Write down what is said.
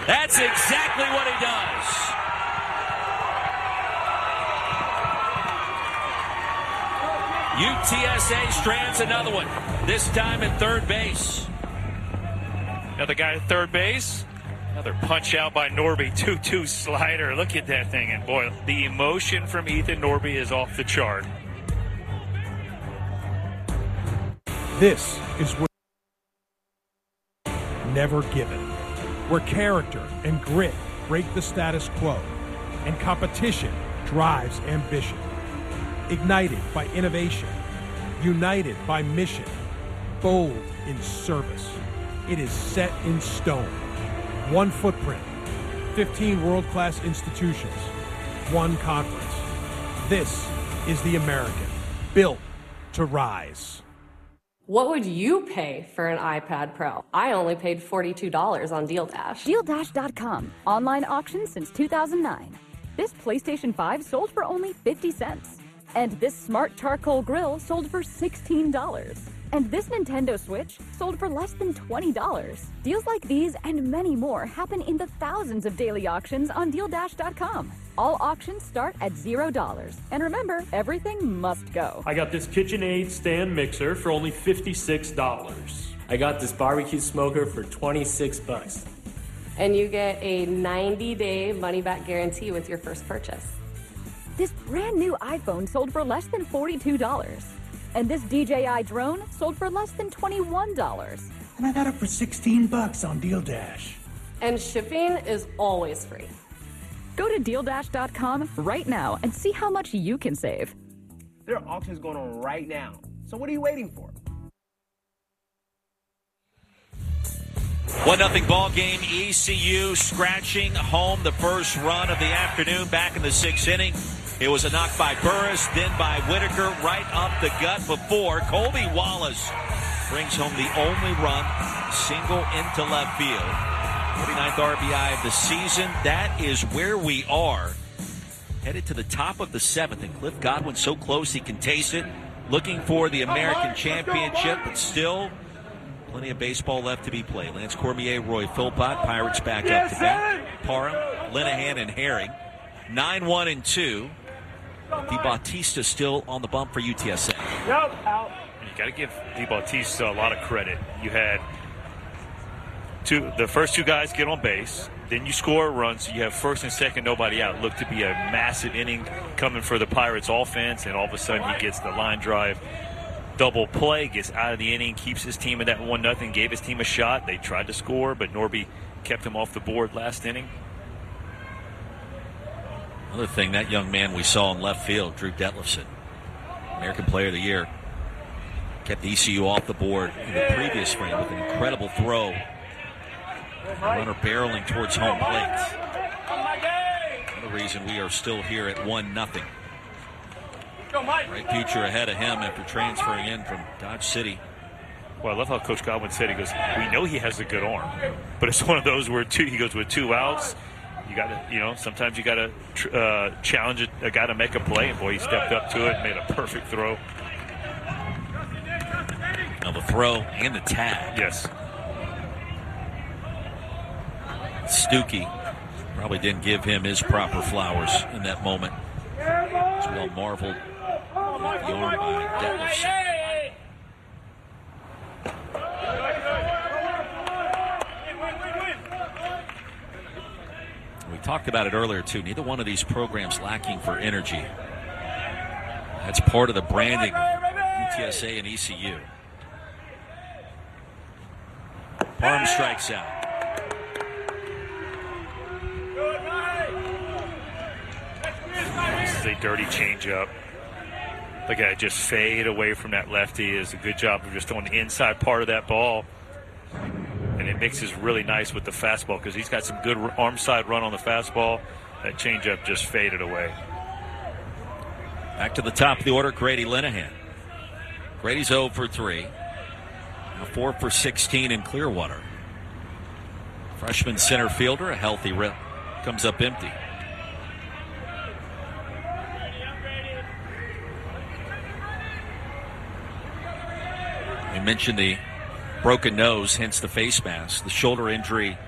That's exactly what he does. UTSA strands another one, this time at third base. Another guy at third base. Another punch out by Norby. 2-2 slider. Look at that thing. And boy, the emotion from Ethan Norby is off the chart. This is where Never Given, where character and grit break the status quo, and competition drives ambition. Ignited by innovation, united by mission, bold in service. It is set in stone. One footprint, 15 world-class institutions, one conference. This is the American, built to rise. What would you pay for an iPad Pro? I only paid $42 on DealDash. DealDash.com. Online auction since 2009. This PlayStation 5 sold for only 50 cents. And this smart charcoal grill sold for $16. And this Nintendo Switch sold for less than $20. Deals like these and many more happen in the thousands of daily auctions on DealDash.com. All auctions start at $0. And remember, everything must go. I got this KitchenAid stand mixer for only $56. I got this barbecue smoker for $26. And you get a 90-day money-back guarantee with your first purchase. This brand new iPhone sold for less than $42. And this DJI drone sold for less than $21. And I got it for $16 on DealDash. And shipping is always free. Go to DealDash.com right now and see how much you can save. There are auctions going on right now. So what are you waiting for? 1-0 ball game. ECU scratching home the first run of the afternoon back in the sixth inning. It was a knock by Burris, then by Whitaker, right up the gut before Colby Wallace brings home the only run, single into left field. 49th RBI of the season. That is where we are. Headed to the top of the seventh, and Cliff Godwin so close he can taste it. Looking for the American Championship, but still plenty of baseball left to be played. Lance Cormier, Roy Philpott, Pirates back up to bat. Parham, Linehan, and Herring. 9-1-2. DeBautista still on the bump for UTSA. Out. You got to give DeBautista a lot of credit. You had the first two guys get on base, then you score a run, so you have first and second, nobody out. Looked to be a massive inning coming for the Pirates offense, and all of a sudden he gets the line drive double play, gets out of the inning, keeps his team in that 1-0, gave his team a shot. They tried to score, but Norby kept him off the board last inning. Another thing, that young man we saw in left field, Drew Detlefson, American Player of the Year, kept ECU off the board in the previous frame with an incredible throw. Runner barreling towards home plate. Another reason we are still here at 1-0. Bright future ahead of him after transferring in from Dodge City. Well, I love how Coach Godwin said, he goes, we know he has a good arm, but it's one of those where he goes with 2 outs. You got to, sometimes you got to challenge a guy to make a play, and boy, he stepped up to it and made a perfect throw. Now the throw and the tag. Yes. Stuckey probably didn't give him his proper flowers in that moment. As well marveled at the arm by Detlefson. We talked about it earlier, too. Neither one of these programs lacking for energy. That's part of the branding of UTSA and ECU. Parham strikes out. This is a dirty changeup. Look at it, just fade away from that lefty. Is a good job of just on the inside part of that ball. And it mixes really nice with the fastball because he's got some good arm side run on the fastball. That changeup just faded away. Back to the top of the order, Grady Linehan. Grady's 0 for 3. Now 4 for 16 in Clearwater. Freshman center fielder, a healthy rip. Comes up empty. We mentioned the broken nose, hence the face mask. The shoulder injury